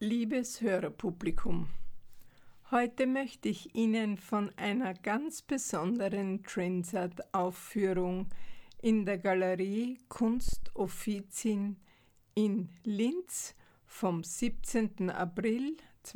Liebes Hörerpublikum, heute möchte ich Ihnen von einer ganz besonderen Transat-Aufführung in der Galerie Kunst Offizin in Linz vom 17. April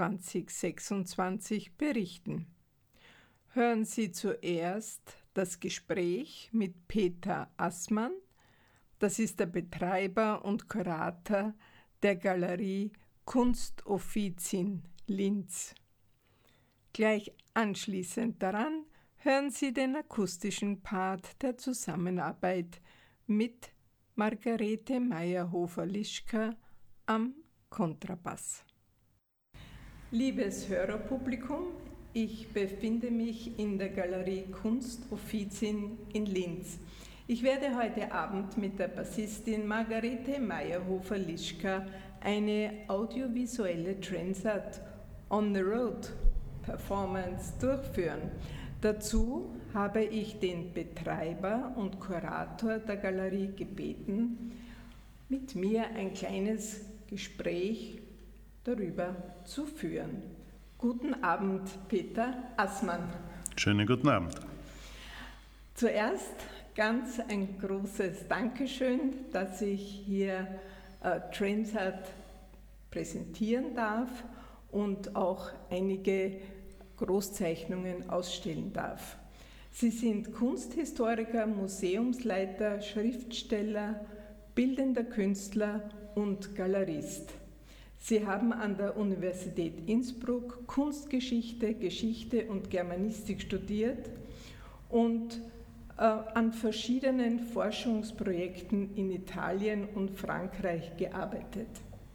2026 berichten. Hören Sie zuerst das Gespräch mit Peter Assmann, das ist der Betreiber und Kurator der Galerie Kunst Offizin Linz. Gleich anschließend daran hören Sie den akustischen Part der Zusammenarbeit mit Margarete Meyerhofer-Lischka am Kontrabass. Liebes Hörerpublikum, ich befinde mich in der Galerie Kunst Offizin in Linz. Ich werde heute Abend mit der Bassistin Margarete Meyerhofer-Lischka eine audiovisuelle Transat on the Road Performance durchführen. Dazu habe ich den Betreiber und Kurator der Galerie gebeten, mit mir ein kleines Gespräch darüber zu führen. Guten Abend, Peter Assmann. Schönen guten Abend. Zuerst ganz ein großes Dankeschön, dass ich hier Transat präsentieren darf und auch einige Großzeichnungen ausstellen darf. Sie sind Kunsthistoriker, Museumsleiter, Schriftsteller, bildender Künstler und Galerist. Sie haben an der Universität Innsbruck Kunstgeschichte, Geschichte und Germanistik studiert und an verschiedenen Forschungsprojekten in Italien und Frankreich gearbeitet.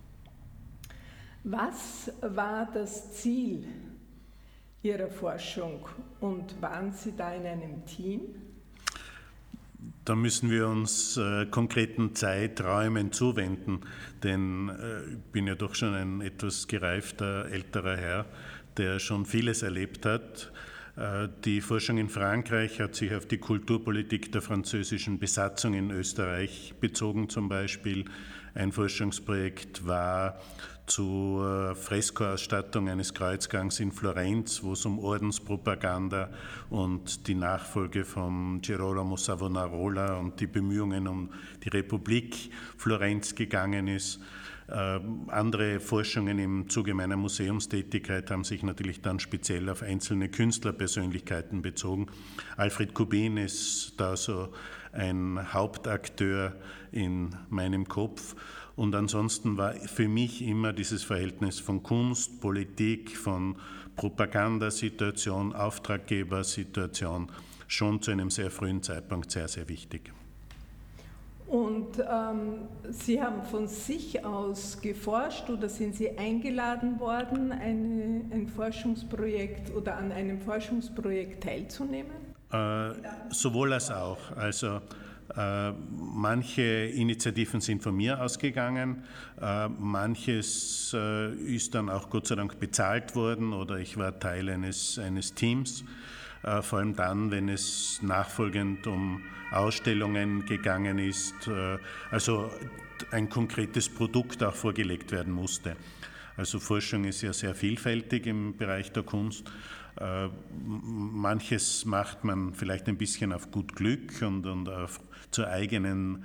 Was war das Ziel Ihrer Forschung und waren Sie da in einem Team? Da müssen wir uns konkreten Zeiträumen zuwenden, denn ich bin ja doch schon ein etwas gereifter älterer Herr, der schon vieles erlebt hat. Die Forschung in Frankreich hat sich auf die Kulturpolitik der französischen Besatzung in Österreich bezogen zum Beispiel. Ein Forschungsprojekt war zur Freskoausstattung eines Kreuzgangs in Florenz, wo es um Ordenspropaganda und die Nachfolge von Girolamo Savonarola und die Bemühungen um die Republik Florenz gegangen ist. Andere Forschungen im Zuge meiner Museumstätigkeit haben sich natürlich dann speziell auf einzelne Künstlerpersönlichkeiten bezogen. Alfred Kubin ist da so ein Hauptakteur in meinem Kopf. Und ansonsten war für mich immer dieses Verhältnis von Kunst, Politik, von Propagandasituation, Auftraggebersituation schon zu einem sehr frühen Zeitpunkt sehr, sehr wichtig. Und Sie haben von sich aus geforscht oder sind Sie eingeladen worden, ein Forschungsprojekt oder an einem Forschungsprojekt teilzunehmen? Sowohl als auch. Also manche Initiativen sind von mir ausgegangen, manches ist dann auch Gott sei Dank bezahlt worden oder ich war Teil eines Teams. Vor allem dann, wenn es nachfolgend um Ausstellungen gegangen ist, also ein konkretes Produkt auch vorgelegt werden musste. Also Forschung ist ja sehr vielfältig im Bereich der Kunst. Manches macht man vielleicht ein bisschen auf gut Glück und zur eigenen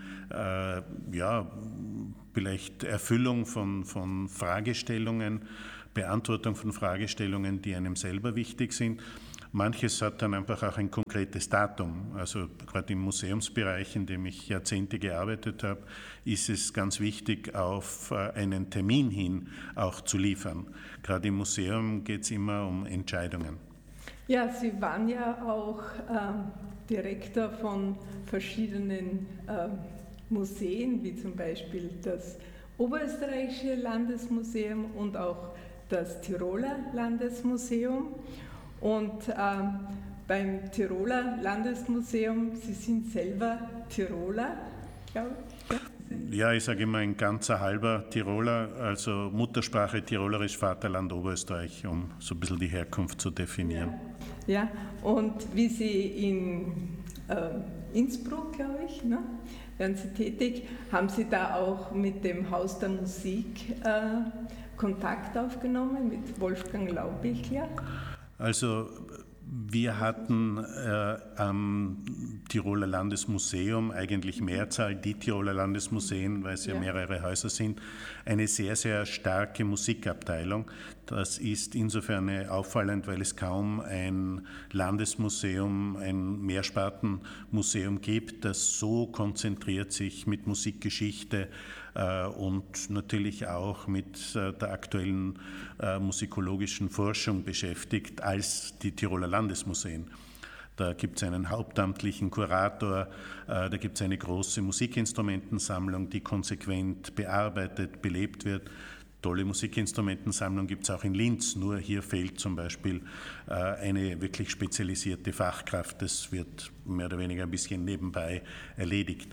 vielleicht Erfüllung von Fragestellungen, Beantwortung von Fragestellungen, die einem selber wichtig sind. Manches hat dann einfach auch ein konkretes Datum. Also gerade im Museumsbereich, in dem ich Jahrzehnte gearbeitet habe, ist es ganz wichtig, auf einen Termin hin auch zu liefern. Gerade im Museum geht es immer um Entscheidungen. Ja, Sie waren ja auch Direktor von verschiedenen Museen, wie zum Beispiel das Oberösterreichische Landesmuseum und auch das Tiroler Landesmuseum. Und beim Tiroler Landesmuseum, Sie sind selber Tiroler, glaube ich. Ja, ich sage immer ein ganzer halber Tiroler, also Muttersprache Tirolerisch, Vaterland Oberösterreich, um so ein bisschen die Herkunft zu definieren. Ja. Und wie Sie in Innsbruck, glaube ich, ne, werden Sie tätig. Haben Sie da auch mit dem Haus der Musik Kontakt aufgenommen, mit Wolfgang Laubichler? Also wir hatten am Tiroler Landesmuseum, eigentlich Mehrzahl, die Tiroler Landesmuseen, weil es ja mehrere Häuser sind, eine sehr, sehr starke Musikabteilung. Das ist insofern auffallend, weil es kaum ein Landesmuseum, ein Mehrspartenmuseum gibt, das so konzentriert sich mit Musikgeschichte und natürlich auch mit der aktuellen musikologischen Forschung beschäftigt als die Tiroler Landesmuseen. Da gibt es einen hauptamtlichen Kurator, da gibt es eine große Musikinstrumentensammlung, die konsequent bearbeitet, belebt wird. Tolle Musikinstrumentensammlung gibt es auch in Linz, nur hier fehlt zum Beispiel eine wirklich spezialisierte Fachkraft. Das wird mehr oder weniger ein bisschen nebenbei erledigt.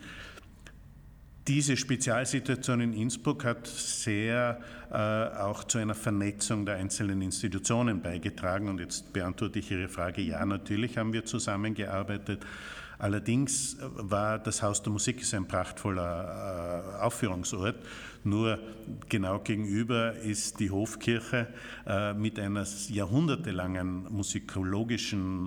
Diese Spezialsituation in Innsbruck hat sehr auch zu einer Vernetzung der einzelnen Institutionen beigetragen. Und jetzt beantworte ich Ihre Frage. Ja, natürlich haben wir zusammengearbeitet. Allerdings war das Haus der Musik ein prachtvoller Aufführungsort. Nur genau gegenüber ist die Hofkirche mit einer jahrhundertelangen musikalischen,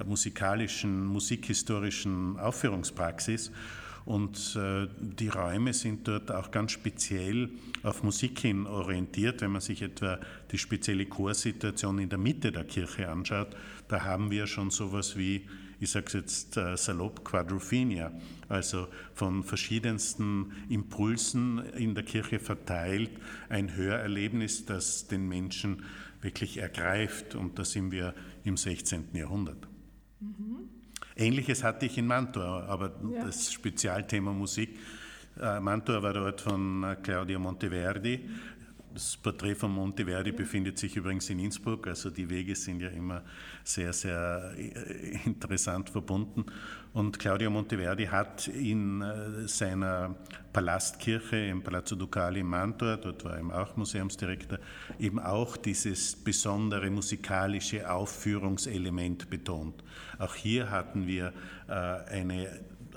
musikhistorischen Aufführungspraxis. Und die Räume sind dort auch ganz speziell auf Musik hin orientiert. Wenn man sich etwa die spezielle Chorsituation in der Mitte der Kirche anschaut, da haben wir schon sowas wie, ich sage es jetzt salopp, Quadrophenia, also von verschiedensten Impulsen in der Kirche verteilt, ein Hörerlebnis, das den Menschen wirklich ergreift. Und da sind wir im 16. Jahrhundert. Mhm. Ähnliches hatte ich in Mantua, aber das Spezialthema Musik. Mantua war der Ort von Claudio Monteverdi. Das Porträt von Monteverdi befindet sich übrigens in Innsbruck, also die Wege sind ja immer sehr, sehr interessant verbunden. Und Claudio Monteverdi hat in seiner Palastkirche im Palazzo Ducali in Mantua, dort war er eben auch Museumsdirektor, eben auch dieses besondere musikalische Aufführungselement betont. Auch hier hatten wir eine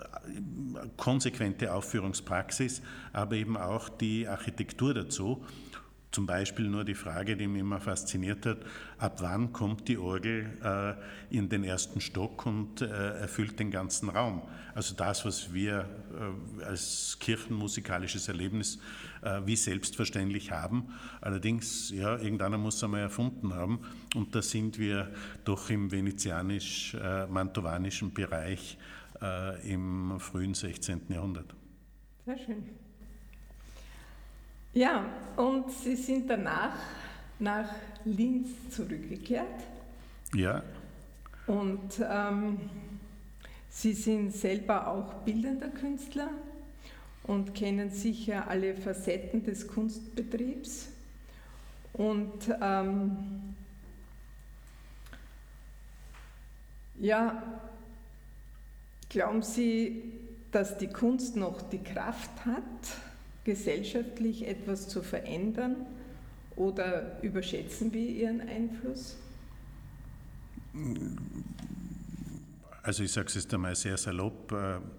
konsequente Aufführungspraxis, aber eben auch die Architektur dazu. Zum Beispiel nur die Frage, die mich immer fasziniert hat, ab wann kommt die Orgel in den ersten Stock und erfüllt den ganzen Raum? Also das, was wir als kirchenmusikalisches Erlebnis wie selbstverständlich haben. Allerdings, ja, irgendeiner muss es einmal erfunden haben. Und da sind wir doch im venezianisch-mantovanischen Bereich im frühen 16. Jahrhundert. Sehr schön. Ja, und Sie sind danach nach Linz zurückgekehrt. Ja. Und Sie sind selber auch bildender Künstler und kennen sicher alle Facetten des Kunstbetriebs. Und glauben Sie, dass die Kunst noch die Kraft hat, gesellschaftlich etwas zu verändern, oder überschätzen wir ihren Einfluss? Also ich sage es jetzt einmal sehr salopp,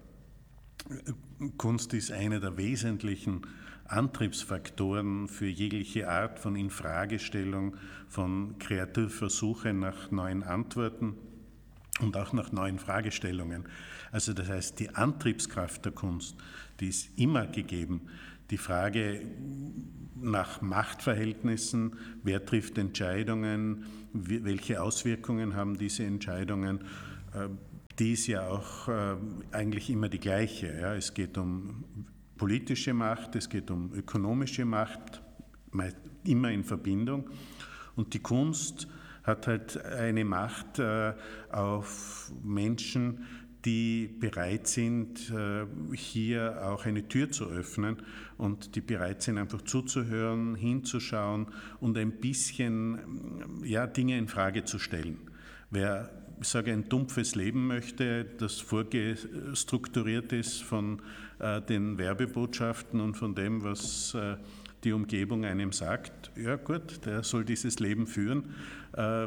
Kunst ist einer der wesentlichen Antriebsfaktoren für jegliche Art von Infragestellung, von Kreativversuche nach neuen Antworten und auch nach neuen Fragestellungen. Also das heißt, die Antriebskraft der Kunst, die ist immer gegeben. Die Frage nach Machtverhältnissen, wer trifft Entscheidungen, welche Auswirkungen haben diese Entscheidungen, die ist ja auch eigentlich immer die gleiche. Ja. Es geht um politische Macht, es geht um ökonomische Macht, immer in Verbindung. Und die Kunst hat halt eine Macht auf Menschen, die bereit sind, hier auch eine Tür zu öffnen und die bereit sind, einfach zuzuhören, hinzuschauen und ein bisschen Dinge in Frage zu stellen. Wer, ich sage, ein dumpfes Leben möchte, das vorgestrukturiert ist von den Werbebotschaften und von dem, was die Umgebung einem sagt, ja gut, der soll dieses Leben führen.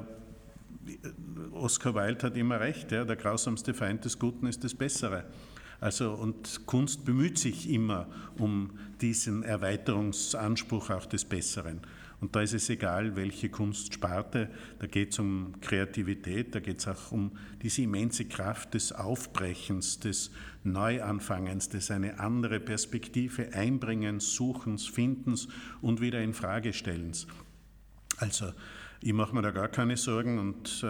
Oscar Wilde hat immer recht, ja, der grausamste Feind des Guten ist das Bessere. Also, und Kunst bemüht sich immer um diesen Erweiterungsanspruch auch des Besseren. Und da ist es egal, welche Kunstsparte, da geht es um Kreativität, da geht es auch um diese immense Kraft des Aufbrechens, des Neuanfangens, des eine andere Perspektive Einbringens, Suchens, Findens und wieder Infragestellens. Also ich mache mir da gar keine Sorgen und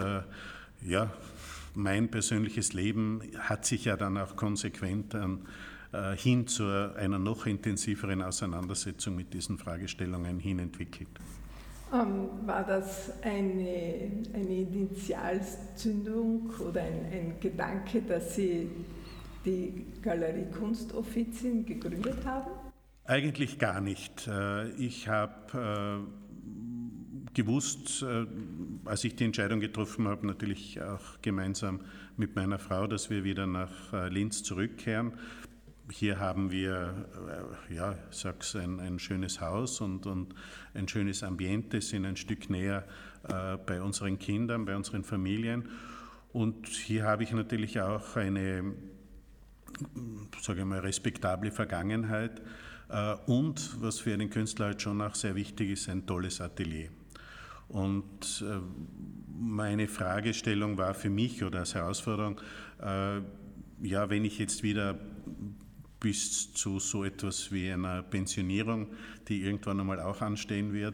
mein persönliches Leben hat sich ja dann auch konsequent hin zu einer noch intensiveren Auseinandersetzung mit diesen Fragestellungen hin entwickelt. War das eine Initialzündung oder ein Gedanke, dass Sie die Galerie Kunstoffizien gegründet haben? Eigentlich gar nicht. Ich habe gewusst, als ich die Entscheidung getroffen habe, natürlich auch gemeinsam mit meiner Frau, dass wir wieder nach Linz zurückkehren. Hier haben wir, ein schönes Haus und ein schönes Ambiente, sind ein Stück näher bei unseren Kindern, bei unseren Familien. Und hier habe ich natürlich auch eine, respektable Vergangenheit. Und, was für einen Künstler halt schon auch sehr wichtig ist, ein tolles Atelier. Und meine Fragestellung war für mich oder als Herausforderung, wenn ich jetzt wieder bis zu so etwas wie einer Pensionierung, die irgendwann einmal auch anstehen wird,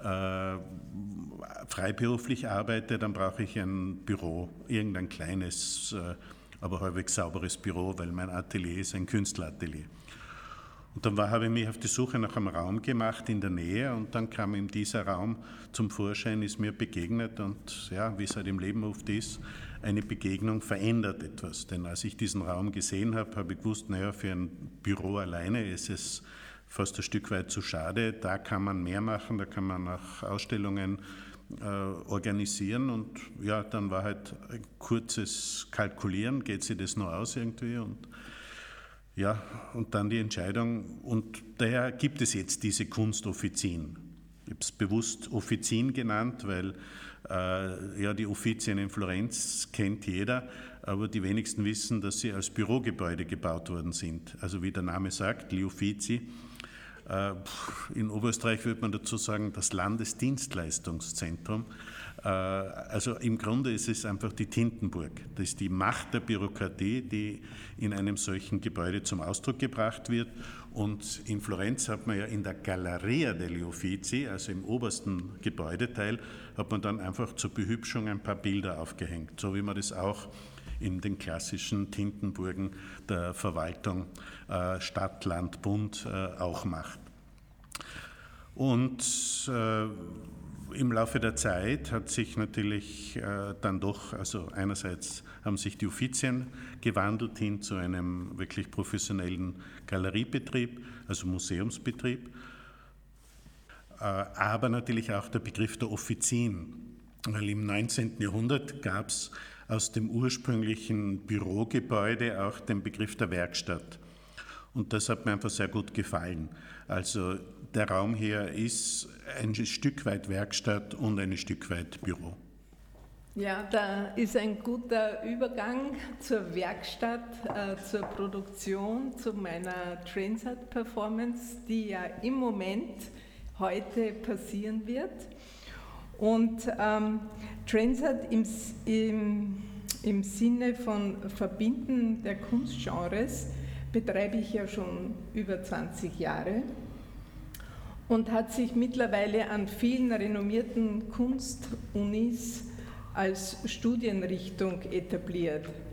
freiberuflich arbeite, dann brauche ich ein Büro, irgendein kleines, aber halbwegs sauberes Büro, weil mein Atelier ist ein Künstleratelier. Und dann habe ich mich auf die Suche nach einem Raum gemacht in der Nähe und dann kam eben dieser Raum zum Vorschein, ist mir begegnet und wie es halt im Leben oft ist, eine Begegnung verändert etwas. Denn als ich diesen Raum gesehen habe, habe ich gewusst, für ein Büro alleine ist es fast ein Stück weit zu schade. Da kann man mehr machen, da kann man auch Ausstellungen organisieren und dann war halt ein kurzes Kalkulieren, geht sich das noch aus irgendwie und dann die Entscheidung und daher gibt es jetzt diese Kunstoffizien. Ich habe es bewusst Offizien genannt, weil die Uffizien in Florenz kennt jeder, aber die wenigsten wissen, dass sie als Bürogebäude gebaut worden sind. Also wie der Name sagt, Gli Uffizi. In Oberösterreich würde man dazu sagen, das Landesdienstleistungszentrum. Also im Grunde ist es einfach die Tintenburg. Das ist die Macht der Bürokratie, die in einem solchen Gebäude zum Ausdruck gebracht wird. Und in Florenz hat man ja in der Galleria degli Uffizi, also im obersten Gebäudeteil, hat man dann einfach zur Behübschung ein paar Bilder aufgehängt, so wie man das auch in den klassischen Tintenburgen der Verwaltung Stadt, Land, Bund auch macht. Und im Laufe der Zeit hat sich natürlich dann doch, also einerseits haben sich die Uffizien gewandelt hin zu einem wirklich professionellen Galeriebetrieb, also Museumsbetrieb, aber natürlich auch der Begriff der Offizien, weil im 19. Jahrhundert gab es aus dem ursprünglichen Bürogebäude auch den Begriff der Werkstatt. Und das hat mir einfach sehr gut gefallen. Also der Raum hier ist ein Stück weit Werkstatt und ein Stück weit Büro. Ja, da ist ein guter Übergang zur Werkstatt, zur Produktion, zu meiner Transat-Performance, die ja im Moment heute passieren wird. Und Transat im Sinne von Verbinden der Kunstgenres betreibe ich ja schon über 20 Jahre und hat sich mittlerweile an vielen renommierten Kunstunis als Studienrichtung etabliert.